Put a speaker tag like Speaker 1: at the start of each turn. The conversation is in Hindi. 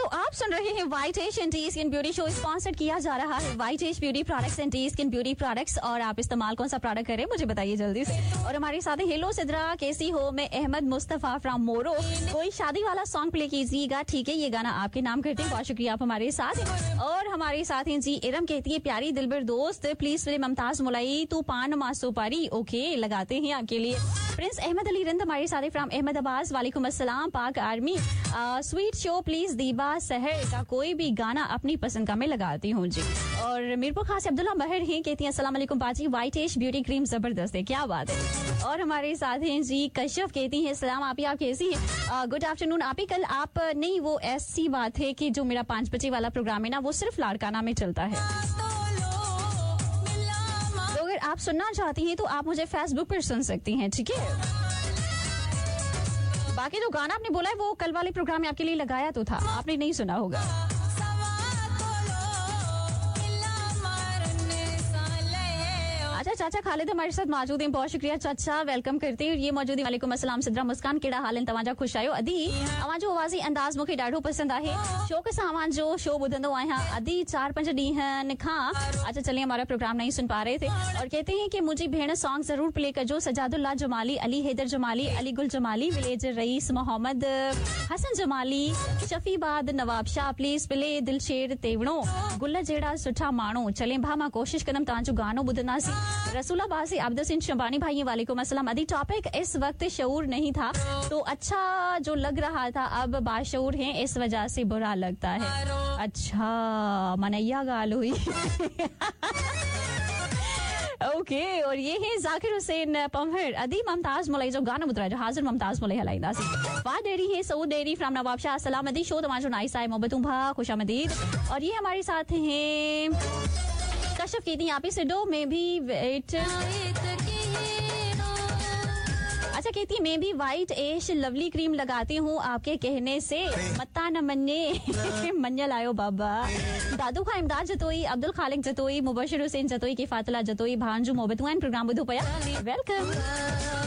Speaker 1: आप सुन रहे हैं white as and T skin beauty show, sponsor किया जा रहा है white as beauty products and T skin beauty products. और आप इस्तेमाल कौन सा प्रोडक्ट करें मुझे बताइए जल्दी से। और हमारे साथ हेलो सिद्रा, कैसी हो? मैं अहमद मुस्तफा फ्रॉम मोरो। कोई शादी वाला सॉन्ग प्ले कीजिएगा, ठीक है? ये गाना आपके नाम करते हैं, बहुत शुक्रिया आप हमारे साथ। और हमारे साथ हैं जी इरम, कहती है प्यारी दिलबर दोस्त प्लीज प्ले ममताज मुलाई तू पान मासो पारी। ओके, लगाते हैं आपके लिए। प्रिंस अहमद अली रिंद हमारे साथ फ्रॉम अहमदाबाद, वालेकुम अस्सलाम पाक आर्मी। स्वीट शो प्लीज दीबा सहर का कोई भी गाना अपनी पसंद का मैं लगाती हूँ जी। और मीरपुर खास अब्दुल्ला बहर हैं, कहती हैं अस्सलाम वालेकुम बाजी, व्हाइट एज ब्यूटी क्रीम जबरदस्त है, क्या बात है। और हमारे साथ हैं जी कश्यप, कहती हैं सलाम आप कैसी हैं? गुड आफ्टरनून आप ही। कल आप नहीं, वो ऐसी बात है कि जो मेरा 5 बजे वाला प्रोग्राम है ना, वो सिर्फ लाड़काना में चलता है। तो अगर आप सुनना चाहती हैं तो आप मुझे फेसबुक पर सुन सकती हैं, ठीक है? बाकी जो गाना आपने बोला है वो कल वाले प्रोग्राम में आपके लिए लगाया तो था, आपने नहीं सुना होगा। अच्छा, चाचा खालिद हमारे साथ मौजूद हैं, बहुत शुक्रिया चाचा, वेलकम करते हैं। ये मौजूद है। वालेकुम अस्सलाम सिद्रा मुस्कान, केड़ा हाल इन तव्हांजा? खुश आयो? अदी अवांजो आवाज़ी अंदाज़ मूंखे ॾाढो पसंद आहे। शौक़ सां अवांजो शो ॿुधंदो आहियां अदी 4-5 ॾींहंनि खां। अच्छा चलिए, हमारा प्रोग्राम नहीं सुन पा रहे थे। और कहते हैं कि मुझे भेण सॉन्ग जरूर प्ले कजो। सजादुल्ला जमाली, अली हैदर जमाली, अली गुल Jamali, village rice Mohammad Hasan Jamali, शफीबाद Nawab Shah, please play Dilsher तेवणो, गुल जहिड़ा सुठा माण्हू। चले भा मां कोशिश कंदमि तव्हांजो गानो ॿुधंदासीं। रसूलाबाद से अब्दुल सिंह शबानी भाई, वालेकुम अस्सलाम। अदी टॉपिक इस वक्त शऊर नहीं था तो अच्छा जो लग रहा था, अब बाशऊर हैं इस वजह से बुरा लगता है। अच्छा मनैया गाल हुई। ओके, और ये है जाकिर हुसैन पमहर, अदी ममताज मुलाई जो गाना बुतरा जो हाजिर ममताज मुलाई हलाइंदासी। वाह डेरी है सऊद डेरी फ्रॉम नवाब शाह, अस्सलाम अदी शो तमाजो नाइस आए मोहब्बतूं भा खुशामदीद। और ये हमारे साथ हैं कश्यप, कहती आप ही सिडो में भी वेट। अच्छा, कहती मैं भी व्हाइट एश लवली क्रीम लगाती हूँ आपके कहने से, मत्ता न मन्ने मंजल आयो बाबा। दादू खा इमदाद जतोई, अब्दुल खालिक जतोई, मुबशिर हुसैन जतोई, किफातुल्ला जतोई, भांजू मोहब्बतूं प्रोग्राम ॿुधो पिया, वेलकम।